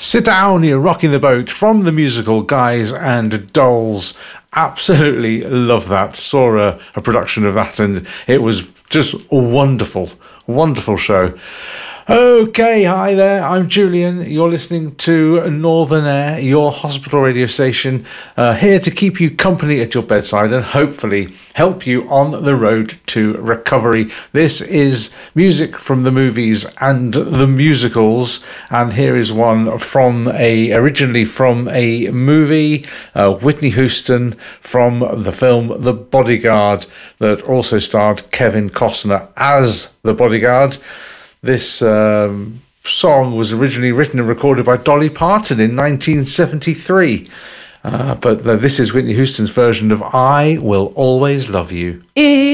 Sit Down, You're Rocking the Boat from the musical Guys and Dolls. Absolutely love that. Saw a production of that and it was just a wonderful show. Okay, hi there, I'm Julian. You're listening to Northern Air, your hospital radio station, here to keep you company at your bedside and hopefully help you on the road to recovery. This is music from the movies and the musicals, and here is one originally from a movie, Whitney Houston from the film The Bodyguard, that also starred Kevin Costner as the bodyguard. This song was originally written and recorded by Dolly Parton in 1973. But this is Whitney Houston's version of I Will Always Love You.